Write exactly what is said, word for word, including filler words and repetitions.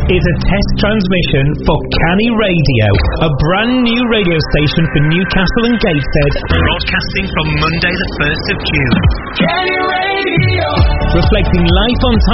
is a test transmission for Canny Radio, a brand new radio station for Newcastle and Gateshead, broadcasting from Monday the first of June. Canny Radio! Reflecting life on